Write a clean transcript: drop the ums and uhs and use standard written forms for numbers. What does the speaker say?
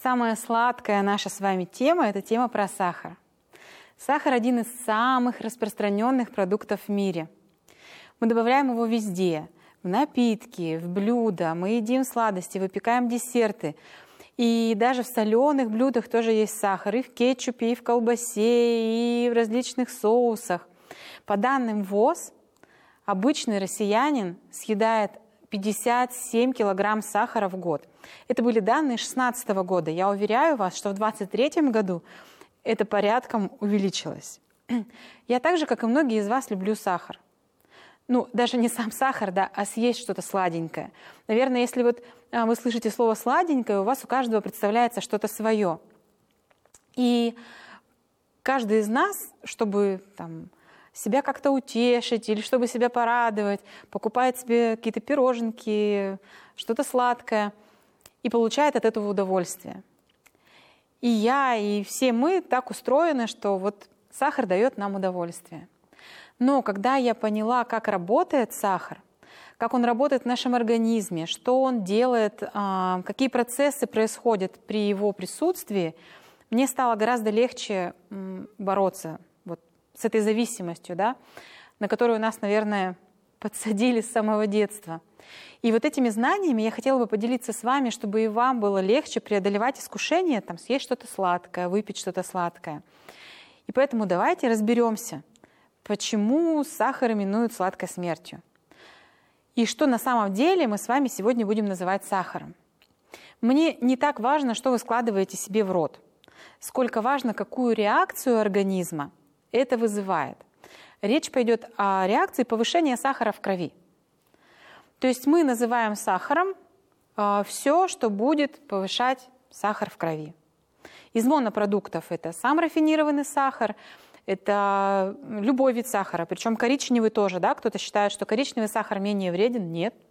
Самая сладкая наша с вами тема – это тема про сахар. Сахар – один из самых распространенных продуктов в мире. Мы добавляем его везде – в напитки, в блюда, мы едим сладости, выпекаем десерты. И даже в соленых блюдах тоже есть сахар, и в кетчупе, и в колбасе, и в различных соусах. По данным ВОЗ, обычный россиянин съедает 57 килограмм сахара в год. Это были данные 2016 года. Я уверяю вас, что в 2023 году это порядком увеличилось. Я так же, как и многие из вас, люблю сахар. Ну, даже не сам сахар, да, а съесть что-то сладенькое. Наверное, если вот вы слышите слово «сладенькое», у вас у каждого представляется что-то свое. И каждый из нас, чтобы там, себя как-то утешить или чтобы себя порадовать, покупает себе какие-то пироженки, что-то сладкое и получает от этого удовольствие. И я, и все мы так устроены, что вот сахар дает нам удовольствие. Но когда я поняла, как работает сахар, как он работает в нашем организме, что он делает, какие процессы происходят при его присутствии, мне стало гораздо легче бороться вот с этой зависимостью, да, на которую нас, наверное, подсадили с самого детства. И вот этими знаниями я хотела бы поделиться с вами, чтобы и вам было легче преодолевать искушение, там, съесть что-то сладкое, выпить что-то сладкое. И поэтому давайте разберемся, почему сахар именуют сладкой смертью. И что на самом деле мы с вами сегодня будем называть сахаром. Мне не так важно, что вы складываете себе в рот, сколько важно, какую реакцию организма это вызывает. Речь пойдет о реакции повышения сахара в крови. То есть мы называем сахаром все, что будет повышать сахар в крови. Из монопродуктов это сам рафинированный сахар, это любой вид сахара, причем коричневый тоже, да, кто-то считает, что коричневый сахар менее вреден. Нет,